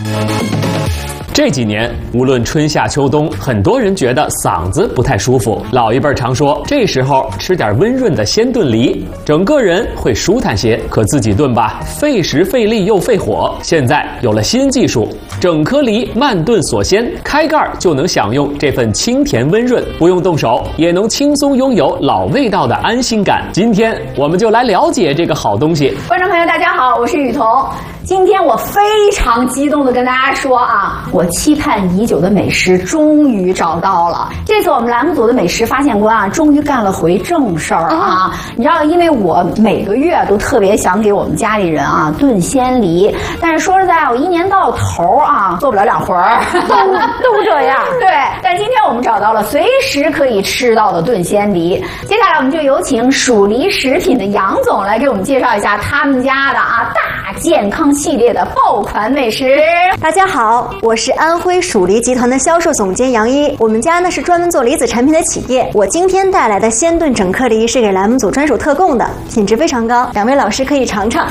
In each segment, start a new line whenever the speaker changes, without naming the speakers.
这几年，无论春夏秋冬，很多人觉得嗓子不太舒服。老一辈常说，这时候吃点温润的鲜炖梨，整个人会舒坦些。可自己炖吧，费时费力又费火。现在有了新技术，整颗梨慢炖锁鲜，开盖就能享用这份清甜温润，不用动手也能轻松拥有老味道的安心感。今天我们就来了解这个好东西。
观众朋友，大家好，我是雨桐。今天我非常激动的跟大家说啊，我期盼已久的美食终于找到了。这次我们栏目组的美食发现官啊，终于干了回正事儿啊！你知道，因为我每个月都特别想给我们家里人啊炖鲜梨，但是说实在，我一年到头啊做不了2回儿，都这样。对，但今天我们找到了随时可以吃到的炖鲜梨。接下来我们就有请蜀梨食品的杨总来给我们介绍一下他们家的大健康系列的爆款美食。
大家好，我是安徽蜀梨集团的销售总监杨一。我们家呢是专门做梨子产品的企业。我今天带来的鲜炖整颗梨是给栏目组专属特供的，品质非常高，两位老师可以尝尝。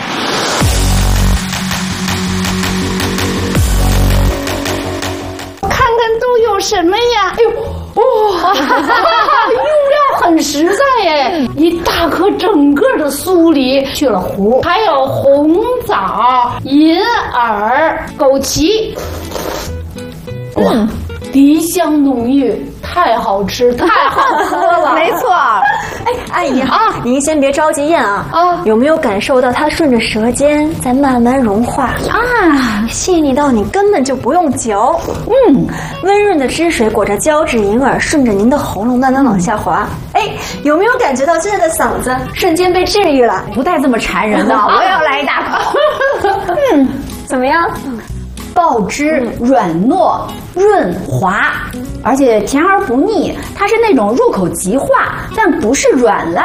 看看都有什么呀？哎呦，哇，用料很实在耶！一大颗整个的酥梨，去了核，还有红枣、银耳、枸杞。哇，梨香浓郁，太好吃，太好喝了。
没错。哎，阿姨啊，您先别着急咽啊。有没有感受到它顺着舌尖在慢慢融化啊？细腻到你根本就不用嚼。温润的汁水裹着胶质银耳，顺着您的喉咙慢慢往下滑。哎，有没有感觉到现在的嗓子瞬间被治愈了？
不带这么馋人的，我也要来一大口。
怎么样？
爆汁、软糯、润滑，而且甜而不腻。它是那种入口即化，但不是软烂